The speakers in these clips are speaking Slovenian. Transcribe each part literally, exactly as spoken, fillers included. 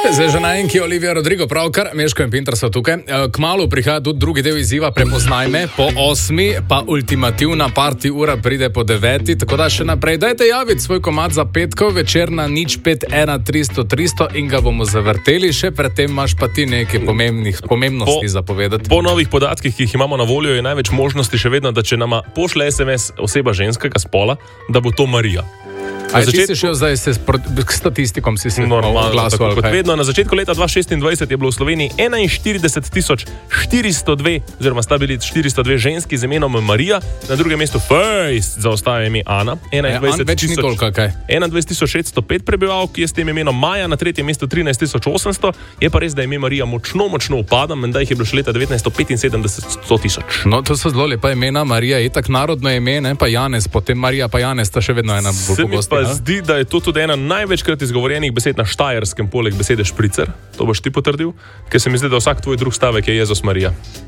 Zdaj že najenki Olivia Rodrigo, pravkar, Meško in Pinter so tukaj. Kmalu prihaja tudi drugi del izziva Prepoznaj me, po osmi, pa ultimativna party ura pride po deveti, tako da še naprej dajte javiti svoj komad za petkov večer na nič pet ena tristo tristo in ga bomo zavrteli, še predtem imaš pa ti nekaj pomembnih, pomembnosti po, zapovedati. Po novih podatkih, ki jih imamo na voljo, je največ možnosti še vedno, da če nama pošle es em es oseba ženskega spola, da bo to Marija. A začet... ti si šel zdaj s statistikom, si si normalno glasoval? Kot vedno, na začetku leta dva tisoč šestindvajset je bilo v Sloveniji enainštirideset tisoč štiristo dve, oziroma sta bili štiristo dve ženski z imenom Marija, na drugem mestu Fejst zaostaja ime Ana, enaindvajset tisoč šeststo pet prebivalk je s tem imenom Maja, na tretjem mestu trinajst tisoč osemsto, je pa res, da ime Marija močno, močno upada, menda jih je bilo še leta devetnajststo petinsedemdeset sto tisoč. No, to so zelo lepa imena, Marija je tak narodno ime, ne, pa Janez, potem Marija pa Janez, sta še vedno ena bolj pogosta. Zdi, da je to tudi ena največkrat izgovorjenih besed na Štajerskem, poleg besede špricer. To boš ti potrdil? Ker se mi zdi, da vsak tvoj drug stavek je Jezus Marija.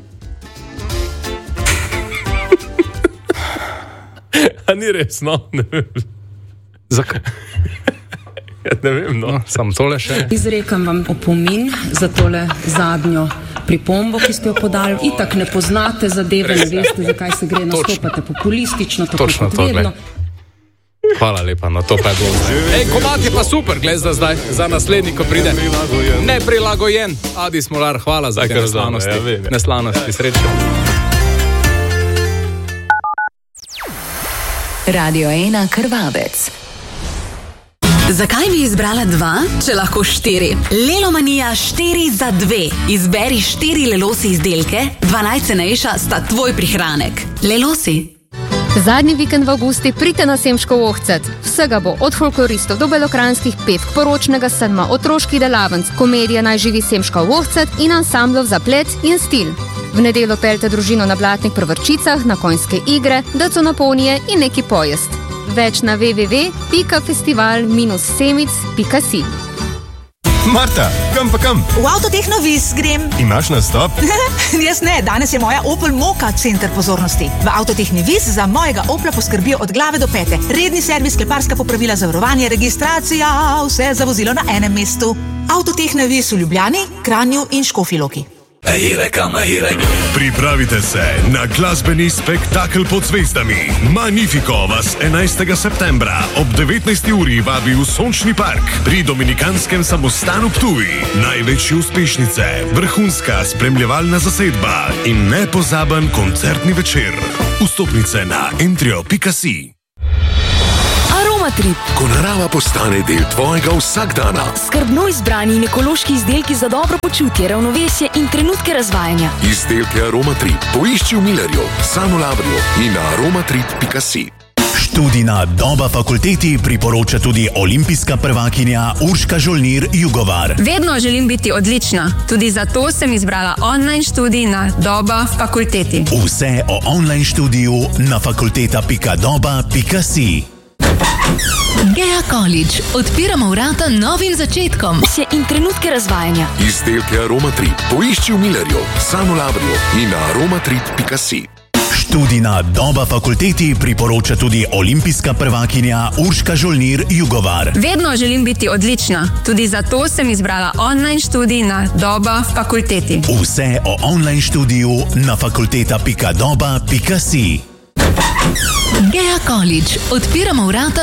A ni res, no? Ne vem. Zakaj? Ja, ne vem, no. no sam tole še. Izrekam vam opomin za tole zadnjo pripombo, ki ste jo podali. Itak ne poznate zadeve, ne veste, zakaj se gre, nastopate populistično, tako Točno kot vedno. Hvala lepa, no to pa je bilo. Ej, komad je pa super, gled za zdaj, za naslednji, ko pride. Neprilagojen. Adi Smolar, hvala za te neslanosti. Ja, neslanosti, srečno. Radio ena Krvavec. Zakaj bi izbrala dva, če lahko štiri? Lelomanija štiri za dve. Izberi štiri Lelosi izdelke, dva najcenejša sta tvoj prihranek. Lelosi. Zadnji vikend v avgusti pridite na Semiškov ohcet. Vsega bo od folkloristov do belokranskih pevk, poročnega sedma, otroških delavnic, komedija Naj živi Semiškov ohcet in ansamblov za plet in stil. V nedeljo peljte družino na blatnih prvrčicah, na konjske igre, daco na ponije in neki pojest. Več na w w w pika festival semic pika si. Marta, kam pa kam? V Avtotehnovis grem. Imaš nastop? Jaz ne, danes je moja Opel Mokka center pozornosti. V Avtotehnovis za mojega Opla poskrbijo od glave do pete. Redni servis, kleparska popravila, zavarovanje, registracija, vse za vozilo na enem mestu. Avtotehnovis v Ljubljani, Kranju in Škofji Loki. Pripravite se na glasbeni spektakel pod zvezdami. Magnifico vas enajstega septembra ob devetnajsti uri vabi v Sončni park pri Dominikanskem samostanu Ptuj. Največje uspešnice, vrhunska spremljevalna zasedba in nepozaben koncertni večer. Vstopnice na entrio pika si. Aromatrip. Ko narava postane del tvojega vsakdana. Skrbno izbrani in ekološki izdelki za dobro počutje, ravnovesje in trenutke razvajanja. Izdelke Aromatrip poišči v Millerju, Samolabrju in na aromatrip pika si. Študijna doba fakulteti priporoča tudi olimpijska prvakinja Urška Žolnir Jugovar. Vedno želim biti odlična. Tudi zato sem izbrala online študij na Doba fakulteti. Vse o online študiju na fakulteta pika doba pika si. Gea College. Odpiramo vrata novim začetkom in trenutke razvajanja. Izdelke Aromatrip poišči v Millerju, Samolabrju in na aromatrip pika si. Študijna doba fakulteti priporoča tudi olimpijska prvakinja Urška Žolnir Jugovar. Vedno želim biti odlična. Tudi zato sem izbrala online študij na Doba fakulteti. Vse o online študiju na fakulteta pika doba pika si. Gea College. Odpiramo vrata